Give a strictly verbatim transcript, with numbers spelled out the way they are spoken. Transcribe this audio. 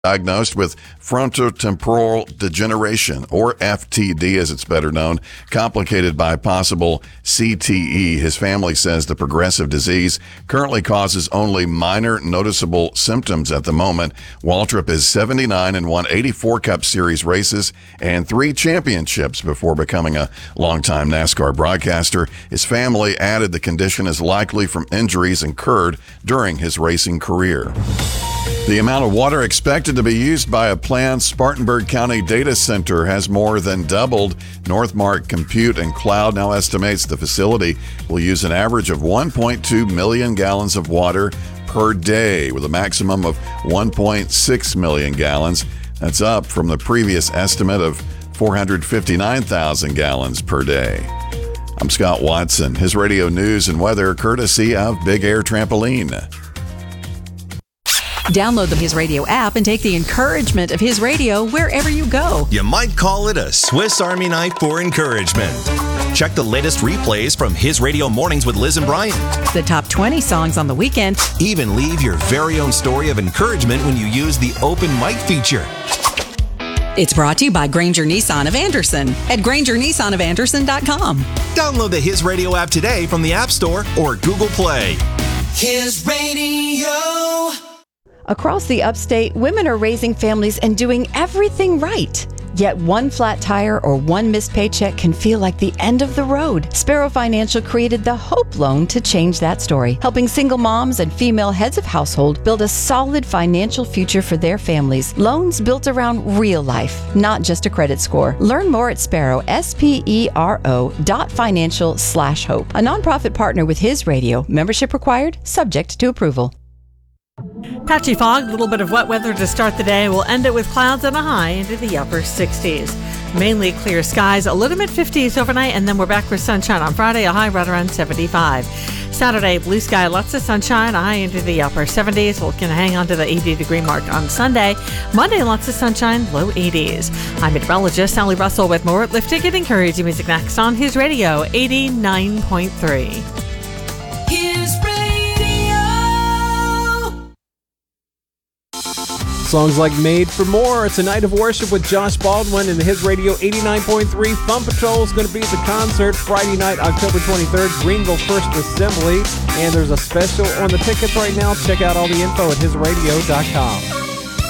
Diagnosed with frontotemporal degeneration, or F T D as it's better known, complicated by possible C T E. His family says the progressive disease currently causes only minor noticeable symptoms at the moment. Waltrip is seventy-nine and won eighty-four Cup Series races and three championships before becoming a longtime NASCAR broadcaster. His family added the condition is likely from injuries incurred during his racing career. The amount of water expected to be used by a planned Spartanburg County data center has more than doubled. Northmark Compute and Cloud now estimates the facility will use an average of one point two million gallons of water per day, with a maximum of one point six million gallons. That's up from the previous estimate of four hundred fifty-nine thousand gallons per day. I'm Scott Watson. His radio news and weather courtesy of Big Air Trampoline. Download the His Radio app and take the encouragement of His Radio wherever you go. You might call it a Swiss Army knife for encouragement. Check the latest replays from His Radio Mornings with Liz and Brian. The top twenty songs on the weekend. Even leave your very own story of encouragement when you use the open mic feature. It's brought to you by Granger Nissan of Anderson at Granger Nissan of Anderson dot com. Download the His Radio app today from the App Store or Google Play. His Radio. Across the upstate, women are raising families and doing everything right. Yet one flat tire or one missed paycheck can feel like the end of the road. Sparrow Financial created the Hope Loan to change that story, helping single moms and female heads of household build a solid financial future for their families. Loans built around real life, not just a credit score. Learn more at Sparrow, S P E R O dot financial slash hope. A nonprofit partner with His Radio. Membership required, subject to approval. Patchy fog, a little bit of wet weather to start the day. We'll end it with clouds and a high into the upper sixties. Mainly clear skies, a little mid fifties overnight, and then we're back with sunshine on Friday, a high right around seventy-five. Saturday, blue sky, lots of sunshine, a high into the upper seventies. We're going to hang on to the eighty degree mark on Sunday. Monday, lots of sunshine, low eighties. I'm meteorologist Sally Russell with more uplifting and encouraging music next on His Radio eighty-nine point three. His Radio. Songs like Made for More. It's a night of worship with Josh Baldwin and His Radio eighty-nine point three. Fun Patrol is going to be at the concert Friday night, October twenty-third, Greenville First Assembly. And there's a special on the tickets right now. Check out all the info at his radio dot com.